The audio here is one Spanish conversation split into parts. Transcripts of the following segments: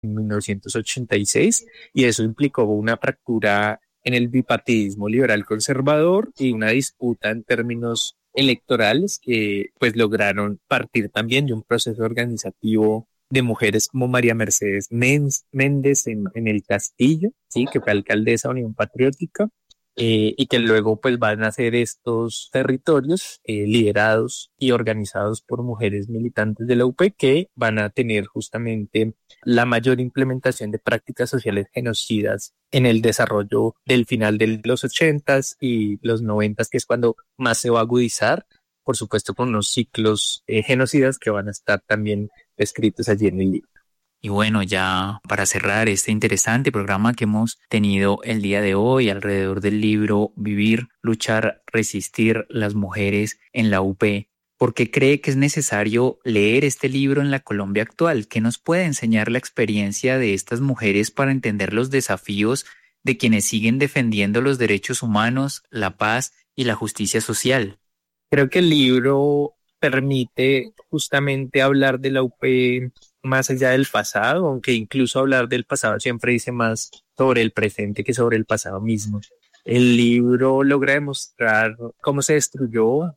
en 1986, y eso implicó una fractura en el bipartidismo liberal conservador y una disputa en términos electorales que pues lograron partir también de un proceso organizativo de mujeres como María Mercedes Méndez en el Castillo, ¿sí? Que fue alcaldesa de Unión Patriótica, y que luego pues van a ser estos territorios liderados y organizados por mujeres militantes de la UP que van a tener justamente la mayor implementación de prácticas sociales genocidas en el desarrollo del final de los 80s y los 90s, que es cuando más se va a agudizar, por supuesto con unos ciclos genocidas que van a estar también descritos allí en el libro. Y bueno, ya para cerrar este interesante programa que hemos tenido el día de hoy alrededor del libro Vivir, Luchar, Resistir, las mujeres en la UP, ¿por qué cree que es necesario leer este libro en la Colombia actual? ¿Qué nos puede enseñar la experiencia de estas mujeres para entender los desafíos de quienes siguen defendiendo los derechos humanos, la paz y la justicia social? Creo que el libro permite justamente hablar de la UP más allá del pasado, aunque incluso hablar del pasado siempre dice más sobre el presente que sobre el pasado mismo. El libro logra demostrar cómo se destruyó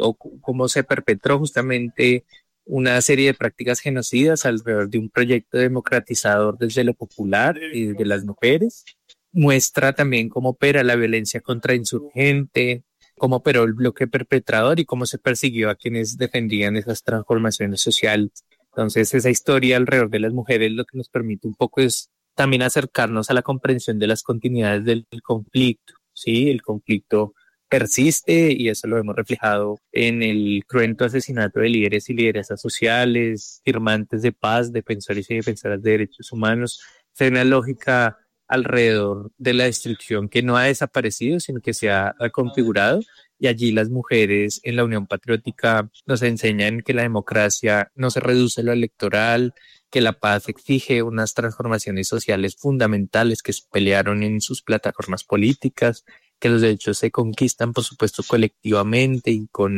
cómo se perpetró justamente una serie de prácticas genocidas alrededor de un proyecto democratizador desde lo popular y de las mujeres. Muestra también cómo opera la violencia contra insurgente, cómo operó el bloque perpetrador y cómo se persiguió a quienes defendían esas transformaciones sociales. Entonces, esa historia alrededor de las mujeres lo que nos permite un poco es también acercarnos a la comprensión de las continuidades del conflicto, ¿sí? El conflicto persiste y eso lo hemos reflejado en el cruento asesinato de líderes y lideresas sociales, firmantes de paz, defensores y defensoras de derechos humanos. Es una lógica alrededor de la destrucción que no ha desaparecido, sino que se ha reconfigurado. Y allí las mujeres en la Unión Patriótica nos enseñan que la democracia no se reduce a lo electoral, que la paz exige unas transformaciones sociales fundamentales que se pelearon en sus plataformas políticas, que los derechos se conquistan, por supuesto, colectivamente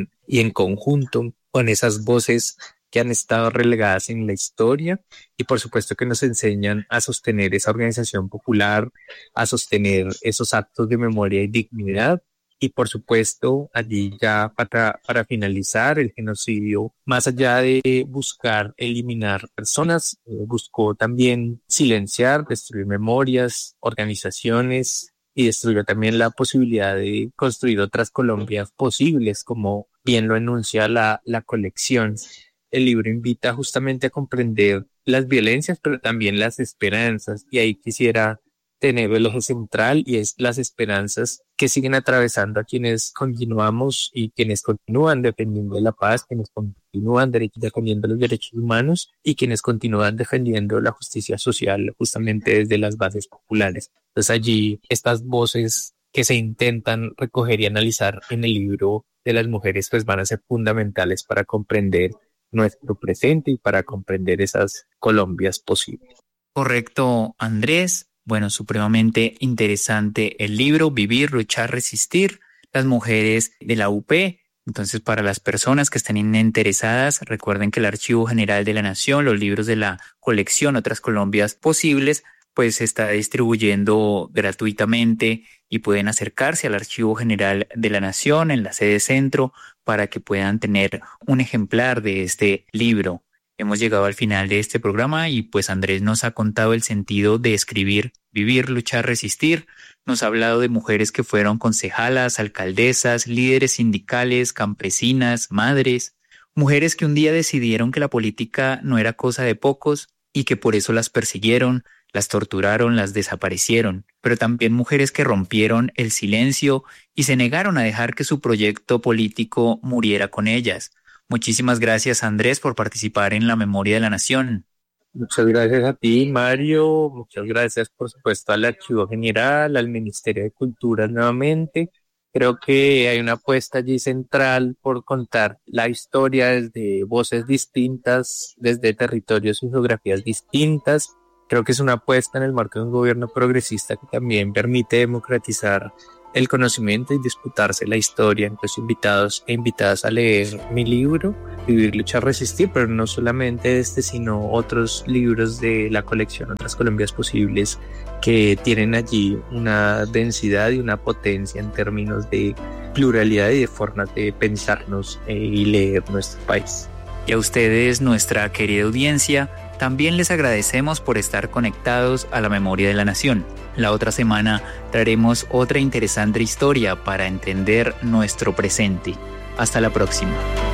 y en conjunto con esas voces que han estado relegadas en la historia y por supuesto que nos enseñan a sostener esa organización popular, a sostener esos actos de memoria y dignidad. Y por supuesto, allí ya para finalizar, el genocidio, más allá de buscar eliminar personas, buscó también silenciar, destruir memorias, organizaciones y destruyó también la posibilidad de construir otras Colombias posibles, como bien lo enuncia la colección. El libro invita justamente a comprender las violencias, pero también las esperanzas, y ahí quisiera tener el eje central y es las esperanzas que siguen atravesando a quienes continuamos y quienes continúan defendiendo la paz, quienes continúan defendiendo los derechos humanos y quienes continúan defendiendo la justicia social justamente desde las bases populares. Entonces allí estas voces que se intentan recoger y analizar en el libro de las mujeres pues van a ser fundamentales para comprender nuestro presente y para comprender esas Colombias posibles. Correcto, Andrés. Bueno, supremamente interesante el libro Vivir, Luchar, Resistir, las mujeres de la UP. Entonces, para las personas que estén interesadas, recuerden que el Archivo General de la Nación, los libros de la colección Otras Colombias Posibles, pues se está distribuyendo gratuitamente y pueden acercarse al Archivo General de la Nación en la sede centro para que puedan tener un ejemplar de este libro. Hemos llegado al final de este programa y pues Andrés nos ha contado el sentido de escribir, vivir, luchar, resistir. Nos ha hablado de mujeres que fueron concejalas, alcaldesas, líderes sindicales, campesinas, madres, mujeres que un día decidieron que la política no era cosa de pocos y que por eso las persiguieron, las torturaron, las desaparecieron, pero también mujeres que rompieron el silencio y se negaron a dejar que su proyecto político muriera con ellas. Muchísimas gracias, Andrés, por participar en La Memoria de la Nación. Muchas gracias a ti, Mario. Muchas gracias, por supuesto, al Archivo General, al Ministerio de Cultura nuevamente. Creo que hay una apuesta allí central por contar la historia desde voces distintas, desde territorios y geografías distintas. Creo que es una apuesta en el marco de un gobierno progresista que también permite democratizar el conocimiento y disputarse la historia. Entonces, invitados e invitadas a leer mi libro, Vivir, Luchar, Resistir, pero no solamente este, sino otros libros de la colección Otras Colombias Posibles, que tienen allí una densidad y una potencia en términos de pluralidad y de formas de pensarnos y leer nuestro país. Y a ustedes, nuestra querida audiencia, también les agradecemos por estar conectados a la memoria de la nación. La otra semana traeremos otra interesante historia para entender nuestro presente. Hasta la próxima.